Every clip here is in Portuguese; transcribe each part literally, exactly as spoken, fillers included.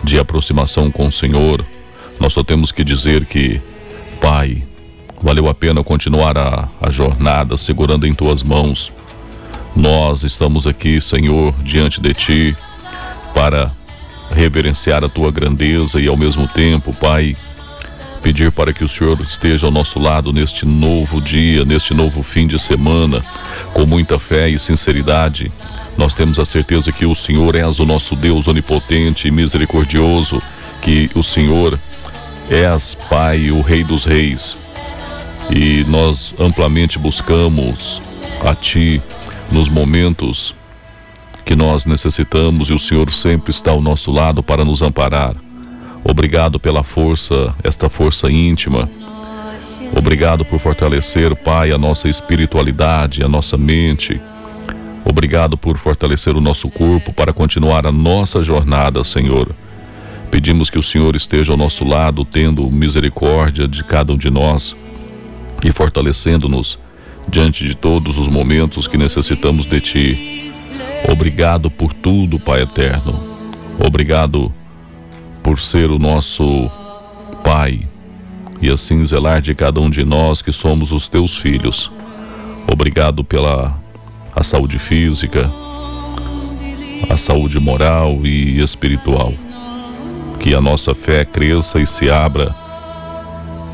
de aproximação com o Senhor, nós só temos que dizer que, Pai, valeu a pena continuar a, a jornada segurando em Tuas mãos. Nós estamos aqui, Senhor, diante de Ti, para reverenciar a Tua grandeza e ao mesmo tempo, Pai, pedir para que o Senhor esteja ao nosso lado neste novo dia, neste novo fim de semana, com muita fé e sinceridade. Nós temos a certeza que o Senhor és o nosso Deus onipotente e misericordioso, que o Senhor és, Pai, o Rei dos Reis. E nós amplamente buscamos a Ti nos momentos que nós necessitamos, e o Senhor sempre está ao nosso lado para nos amparar. Obrigado pela força, esta força íntima. Obrigado por fortalecer, Pai, a nossa espiritualidade, a nossa mente. Obrigado por fortalecer o nosso corpo para continuar a nossa jornada, Senhor. Pedimos que o Senhor esteja ao nosso lado, tendo misericórdia de cada um de nós e fortalecendo-nos diante de todos os momentos que necessitamos de Ti. Obrigado por tudo, Pai eterno. Obrigado por ser o nosso Pai e assim zelar de cada um de nós que somos os Teus filhos. Obrigado pela a saúde física, a saúde moral e espiritual. Que a nossa fé cresça e se abra,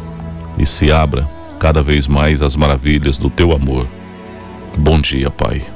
e se abra cada vez mais às maravilhas do Teu amor. Bom dia, Pai.